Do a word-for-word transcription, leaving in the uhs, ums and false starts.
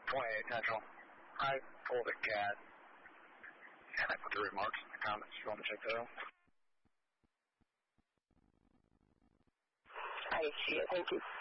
twenty-eight Central. I pulled a cat. And I put the remarks in the comments if you want to check that out. I see it. Thank you.